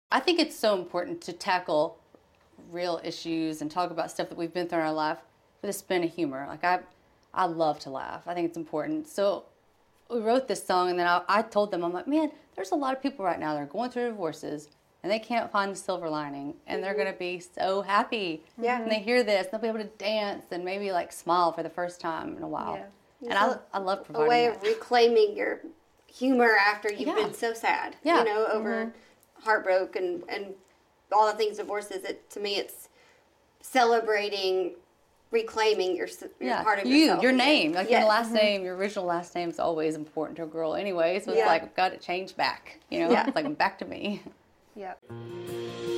I think it's so important to tackle real issues and talk about stuff that we've been through in our life with a spin of humor. Like I love to laugh. I think it's important. So we wrote this song, and then I told them, I'm like, man, there's a lot of people right now that are going through divorces, and they can't find the silver lining, and they're going to be so happy when they hear this. They'll be able to dance and maybe like smile for the first time in a while. Yeah. And I love providing a way that. of reclaiming your humor after you've been so sad, over heartbreak and all the things divorces. To me, it's celebrating, reclaiming your part of yourself. Your name, like your last name, your original last name is always important to a girl anyway. So it's like, got to change back. It's like back to me. Yep.